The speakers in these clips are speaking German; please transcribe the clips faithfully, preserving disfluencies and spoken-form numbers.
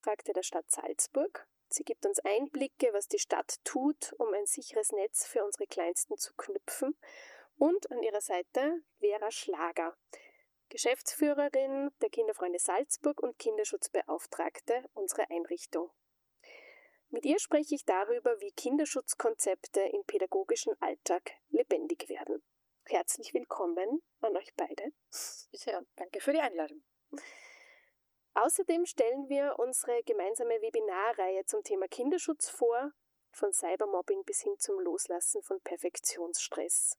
Beauftragte der Stadt Salzburg. Sie gibt uns Einblicke, was die Stadt tut, um ein sicheres Netz für unsere Kleinsten zu knüpfen. Und an ihrer Seite Vera Schlager, Geschäftsführerin der Kinderfreunde Salzburg und Kinderschutzbeauftragte unserer Einrichtung. Mit ihr spreche ich darüber, wie Kinderschutzkonzepte im pädagogischen Alltag lebendig werden. Herzlich willkommen an euch beide. Bitte, danke für die Einladung. Außerdem stellen wir unsere gemeinsame Webinarreihe zum Thema Kinderschutz vor, von Cybermobbing bis hin zum Loslassen von Perfektionsstress.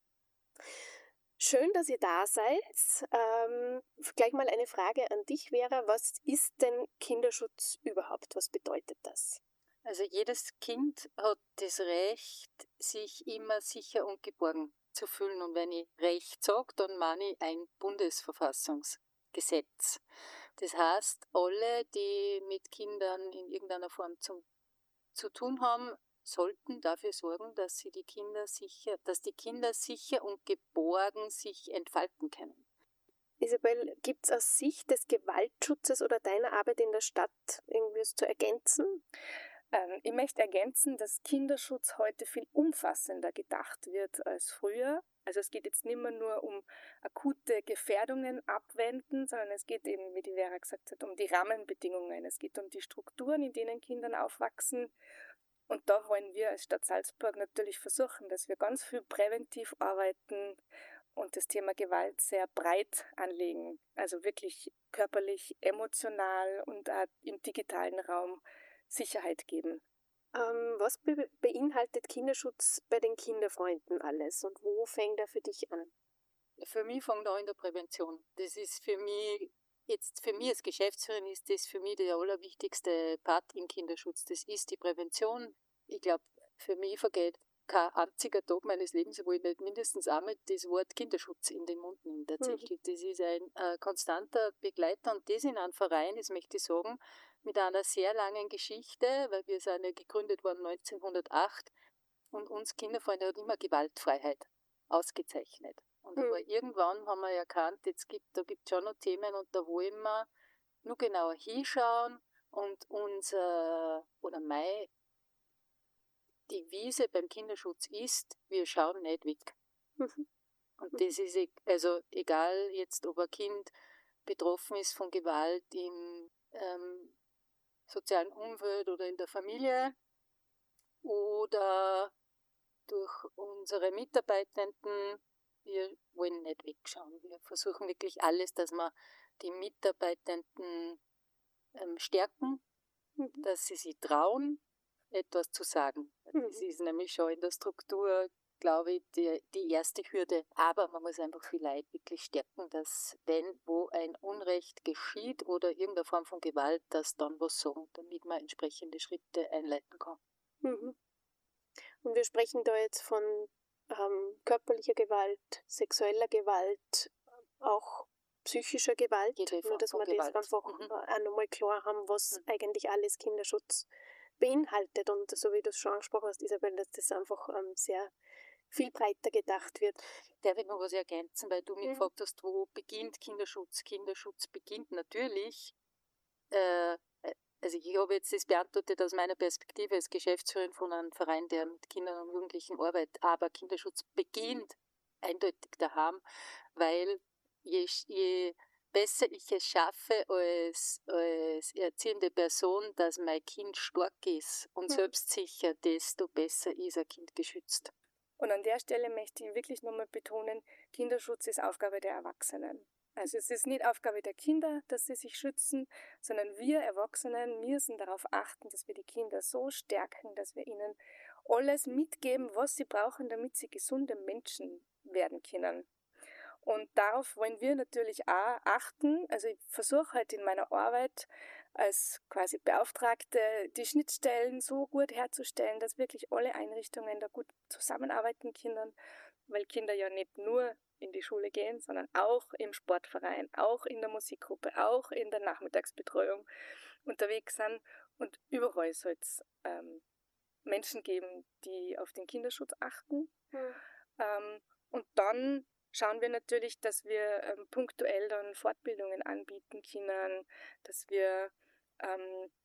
Schön, dass ihr da seid. Ähm, gleich mal eine Frage an dich, Vera. Was ist denn Kinderschutz überhaupt? Was bedeutet das? Also jedes Kind hat das Recht, sich immer sicher und geborgen zu fühlen. Und wenn ich Recht sage, dann meine ich ein Bundesverfassungsgesetz. Das heißt, alle, die mit Kindern in irgendeiner Form zum, zu tun haben, sollten dafür sorgen, dass sie die Kinder sicher, dass die Kinder sicher und geborgen sich entfalten können. Isabel, gibt es aus Sicht des Gewaltschutzes oder deiner Arbeit in der Stadt irgendwas zu ergänzen? Ähm, ich möchte ergänzen, dass Kinderschutz heute viel umfassender gedacht wird als früher. Also es geht jetzt nicht mehr nur um akute Gefährdungen abwenden, sondern es geht eben, wie die Vera gesagt hat, um die Rahmenbedingungen. Es geht um die Strukturen, in denen Kinder aufwachsen. Und da wollen wir als Stadt Salzburg natürlich versuchen, dass wir ganz viel präventiv arbeiten und das Thema Gewalt sehr breit anlegen. Also wirklich körperlich, emotional und auch im digitalen Raum Sicherheit geben. Ähm, was be- beinhaltet Kinderschutz bei den Kinderfreunden alles und wo fängt er für dich an? Für mich fängt er an in der Prävention. Das ist für mich, jetzt für mich als Geschäftsführerin ist das für mich der allerwichtigste Part im Kinderschutz. Das ist die Prävention. Ich glaube, für mich vergeht kein einziger Tag meines Lebens, wo ich nicht mindestens einmal das Wort Kinderschutz in den Mund nehme. Tatsächlich, mhm. Das ist ein äh, konstanter Begleiter und das in einem Verein, das möchte ich sagen, mit einer sehr langen Geschichte, weil wir sind ja gegründet worden neunzehnhundertacht und uns Kinderfreunde hat immer Gewaltfreiheit ausgezeichnet. Und mhm. aber irgendwann haben wir erkannt, jetzt gibt, da gibt es schon noch Themen und da wollen wir nur genauer hinschauen und unser, oder mein die Wiese beim Kinderschutz ist, wir schauen nicht weg. Mhm. Und das ist, also egal jetzt, ob ein Kind betroffen ist von Gewalt im ähm, sozialen Umfeld oder in der Familie oder durch unsere Mitarbeitenden, wir wollen nicht wegschauen. Wir versuchen wirklich alles, dass wir die Mitarbeitenden ähm, stärken, mhm. dass sie sich trauen, etwas zu sagen. Mhm. Das ist nämlich schon in der Struktur, glaube ich, die, die erste Hürde. Aber man muss einfach vielleicht wirklich stärken, dass wenn wo ein Unrecht geschieht oder irgendeine Form von Gewalt, dass dann was sagen, damit man entsprechende Schritte einleiten kann. Mhm. Und wir sprechen da jetzt von ähm, körperlicher Gewalt, sexueller Gewalt, auch psychischer Gewalt, nur dass wir das einfach mhm. auch nochmal klar haben, was mhm. eigentlich alles Kinderschutz beinhaltet und so wie du es schon angesprochen hast, Isabel, dass das einfach ähm, sehr viel breiter gedacht wird. Darf ich noch was ergänzen, weil du mich mhm. gefragt hast, wo beginnt Kinderschutz? Kinderschutz beginnt natürlich, äh, also ich habe jetzt das beantwortet aus meiner Perspektive als Geschäftsführerin von einem Verein, der mit Kindern und Jugendlichen arbeitet, aber Kinderschutz beginnt eindeutig daheim, weil je, je besser ich es schaffe als, als erziehende Person, dass mein Kind stark ist und mhm. selbstsicher, desto besser ist ein Kind geschützt. Und an der Stelle möchte ich wirklich nochmal betonen, Kinderschutz ist Aufgabe der Erwachsenen. Also es ist nicht Aufgabe der Kinder, dass sie sich schützen, sondern wir Erwachsenen müssen darauf achten, dass wir die Kinder so stärken, dass wir ihnen alles mitgeben, was sie brauchen, damit sie gesunde Menschen werden können. Und darauf wollen wir natürlich auch achten. Also ich versuche halt in meiner Arbeit als quasi Beauftragte die Schnittstellen so gut herzustellen, dass wirklich alle Einrichtungen da gut zusammenarbeiten können, weil Kinder ja nicht nur in die Schule gehen, sondern auch im Sportverein, auch in der Musikgruppe, auch in der Nachmittagsbetreuung unterwegs sind. Und überall soll es ähm, Menschen geben, die auf den Kinderschutz achten. Mhm. Ähm, und dann schauen wir natürlich, dass wir ähm, punktuell dann Fortbildungen anbieten können, dass wir ähm,